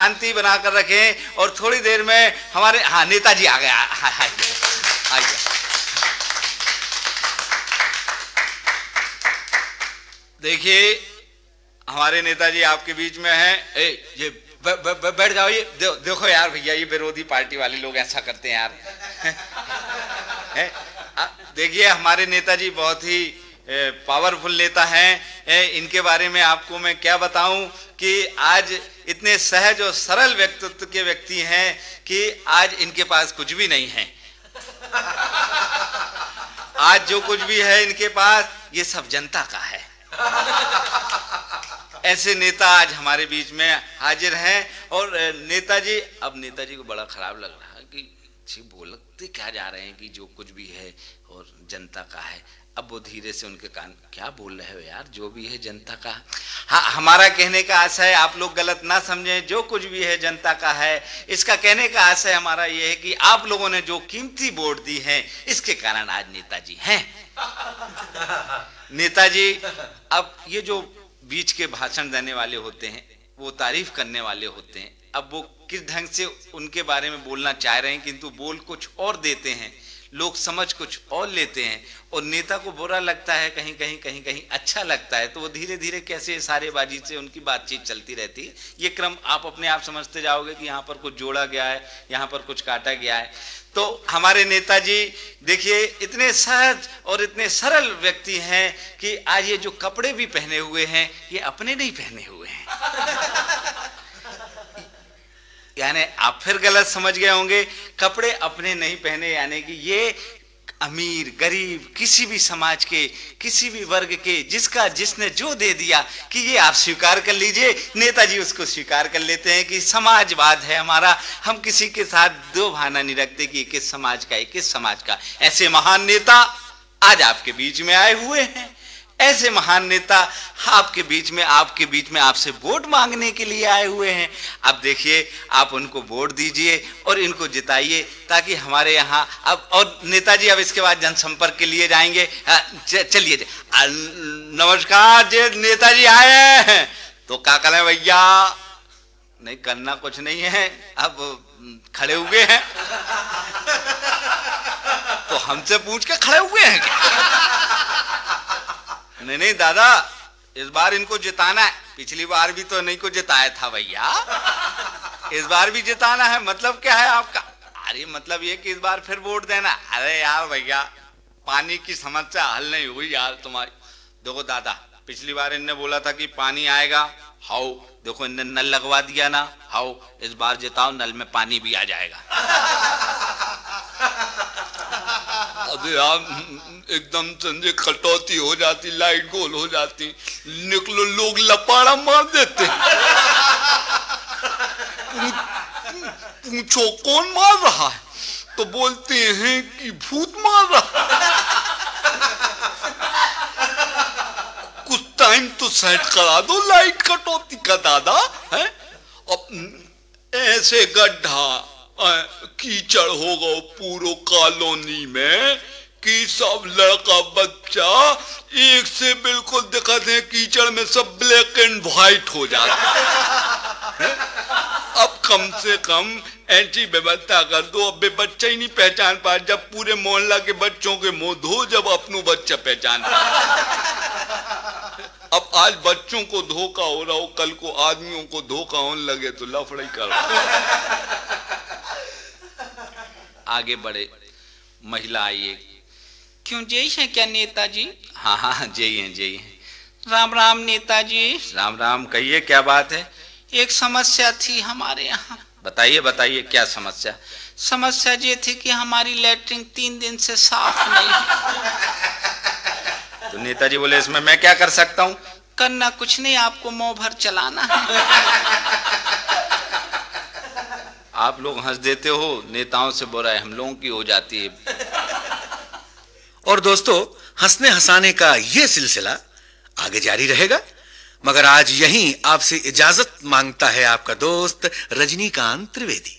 शांति बनाकर रखें। और थोड़ी देर में हमारे नेताजी आ गया। आइए। देखिए हमारे नेताजी आपके बीच में हैं। ये बैठ जाओ। ये देखो यार भैया, ये विरोधी पार्टी वाले लोग ऐसा करते हैं यार। देखिए हमारे नेताजी बहुत ही पावरफुल नेता हैं। इनके बारे में आपको मैं क्या बताऊं कि आज इतने सहज और सरल व्यक्तित्व के व्यक्ति हैं कि आज इनके पास कुछ भी नहीं है। आज जो कुछ भी है इनके पास, ये सब जनता का है। ऐसे नेता आज हमारे बीच में हाजिर हैं। और नेताजी, अब नेताजी को बड़ा खराब लग रहा है कि बोलते क्या जा रहे हैं कि जो कुछ भी है और जनता का है। अब वो धीरे से उनके कान, क्या बोल रहे हो यार, जो भी है जनता का। हाँ, हमारा कहने का आशय, आप लोग गलत ना समझें, जो कुछ भी है जनता का है। इसका कहने का आशय हमारा ये है कि आप लोगों ने जो कीमती वोट दी है, इसके कारण आज नेताजी हैं। नेताजी, अब ये जो बीच के भाषण देने वाले होते हैं, वो तारीफ करने वाले होते हैं। अब वो किस ढंग से उनके बारे में बोलना चाह रहे हैं, किंतु बोल कुछ और देते हैं, लोग समझ कुछ और लेते हैं। और नेता को बुरा लगता है, कहीं कहीं कहीं कहीं अच्छा लगता है। तो वो धीरे धीरे कैसे सारेबाजी से उनकी बातचीत चलती रहती है। ये क्रम आप अपने आप समझते जाओगे कि यहाँ पर कुछ जोड़ा गया है, यहाँ पर कुछ काटा गया है। तो हमारे नेताजी देखिए इतने सहज और इतने सरल व्यक्ति हैं कि आज ये जो कपड़े भी पहने हुए हैं, ये अपने नहीं पहने हुए हैं। यानी आप फिर गलत समझ गए होंगे, कपड़े अपने नहीं पहने, यानी कि ये अमीर गरीब किसी भी समाज के, किसी भी वर्ग के, जिसका जिसने जो दे दिया कि ये आप स्वीकार कर लीजिए। नेताजी उसको स्वीकार कर लेते हैं कि समाजवाद है हमारा, हम किसी के साथ दो भावना नहीं रखते कि किस समाज का है किस समाज का। ऐसे महान नेता आज आपके बीच में आए हुए हैं। ऐसे महान नेता आपके बीच में आपसे वोट मांगने के लिए आए हुए हैं। अब देखिए, आप उनको वोट दीजिए और इनको जिताइए, ताकि हमारे यहाँ अब, और नेताजी अब इसके बाद जनसंपर्क के लिए जाएंगे। चलिए, नमस्कार जी, नेताजी आए हैं तो क्या करें भैया, नहीं करना कुछ नहीं है, अब खड़े हुए हैं तो हमसे पूछ के खड़े हुए हैं क्या? नहीं दादा, इस बार इनको जिताना है। पिछली बार भी तो नहीं को जिताया था भैया, इस बार भी जिताना है। मतलब क्या है आपका? अरे मतलब ये कि इस बार फिर वोट देना। अरे यार भैया, पानी की समस्या हल नहीं हुई यार तुम्हारी। देखो दादा, पिछली बार इनने बोला था कि पानी आएगा, हाउ देखो इनने नल लगवा दिया ना, हाउ इस बार जिताओ, नल में पानी भी आ जाएगा। अरे यार एकदम संजय कटौती हो जाती, लाइट गोल हो जाती, निकलो लोग लपाड़ा मार देते। पूछो कौन मार रहा है, तो बोलते हैं कि भूत मार रहा। कुछ टाइम तो सेट करा दो लाइट कटौती का दादा है। अब ऐसे गड्ढा कीचड़ होगा पूरो कॉलोनी में कि सब लड़का बच्चा एक से बिल्कुल दिखाते हैं, कीचड़ में सब ब्लैक एंड व्हाइट हो जाते। अब कम से कम ऐसी व्यवस्था कर दो, अब बच्चा ही नहीं पहचान पाए। जब पूरे मोहल्ला के बच्चों के मुंह धो, जब अपनों बच्चा पहचान पाए। अब आज बच्चों को धोखा हो रहा हो, कल को आदमियों को धोखा होने लगे तो लफड़ाई कर। आगे बढ़े, महिला आइए। क्यों जय है क्या नेताजी? हाँ हाँ जय हैं जय हैं। राम राम नेताजी। राम राम, कहिए क्या बात है? एक समस्या थी हमारे यहाँ। बताइए बताइए क्या समस्या? समस्या ये थी कि हमारी लैट्रिन 3 दिन से साफ नहीं है। तो नेताजी बोले इसमें मैं क्या कर सकता हूँ? करना कुछ नहीं, आपको मुंह भर चलाना है। आप लोग हंस देते हो, नेताओं से बुराई हम लोगों की हो जाती है। और दोस्तों, हंसने हंसाने का यह सिलसिला आगे जारी रहेगा, मगर आज यहीं आपसे इजाजत मांगता है आपका दोस्त रजनीकांत त्रिवेदी।